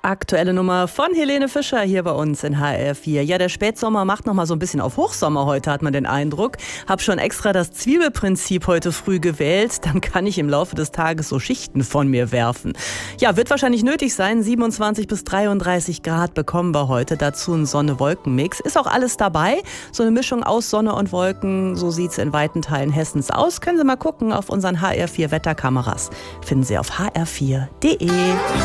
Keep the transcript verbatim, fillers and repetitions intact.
Aktuelle Nummer von Helene Fischer hier bei uns in H R vier. Ja, der Spätsommer macht noch mal so ein bisschen auf Hochsommer heute, hat man den Eindruck. Hab schon extra das Zwiebelprinzip heute früh gewählt. Dann kann ich im Laufe des Tages so Schichten von mir werfen. Ja, wird wahrscheinlich nötig sein. siebenundzwanzig bis dreiunddreißig Grad bekommen wir heute. Dazu ein Sonne-Wolken-Mix. Ist auch alles dabei. So eine Mischung aus Sonne und Wolken. So sieht's in weiten Teilen Hessens aus. Können Sie mal gucken auf unseren H R vier Wetterkameras. Finden Sie auf h r vier punkt d e.